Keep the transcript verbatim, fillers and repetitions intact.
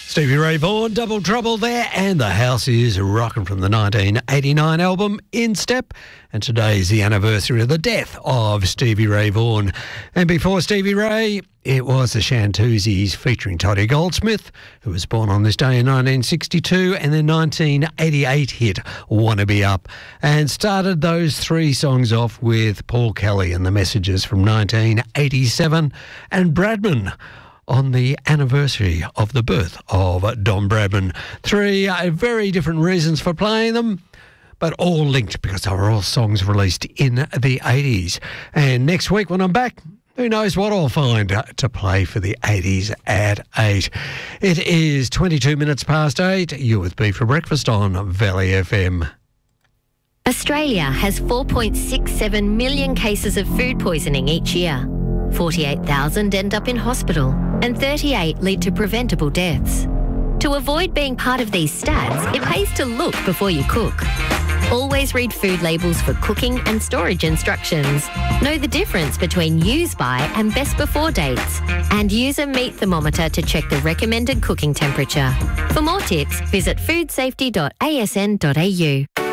Stevie Ray Vaughan, Double Trouble there, and the house is rocking from the nineteen eighty-nine album In Step. And today is the anniversary of the death of Stevie Ray Vaughan. And before Stevie Ray, it was the Shantuzis featuring Toddy Goldsmith, who was born on this day in nineteen sixty-two, and their nineteen eighty-eight hit Wanna Be Up, and started those three songs off with Paul Kelly and the Messages from nineteen eighty-seven, and Bradman on the anniversary of the birth of Don Bradman. Three uh, very different reasons for playing them, but all linked because they were all songs released in the eighties. And next week when I'm back, who knows what I'll find uh, to play for the eighties at eight. It is twenty-two minutes past eight. You're with me for breakfast on Valley F M. Australia has four point six seven million cases of food poisoning each year. forty-eight thousand end up in hospital and thirty-eight lead to preventable deaths. To avoid being part of these stats, it pays to look before you cook. Always read food labels for cooking and storage instructions. Know the difference between use by and best before dates. And use a meat thermometer to check the recommended cooking temperature. For more tips, visit food safety dot a s n dot a u.